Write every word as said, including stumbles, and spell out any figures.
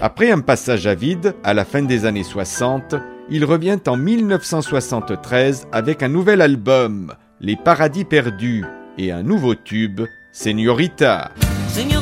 Après un passage à vide, à la fin des années soixante, il revient en mille neuf cent soixante-treize avec un nouvel album, Les Paradis Perdus, et un nouveau tube, Señorita. Señor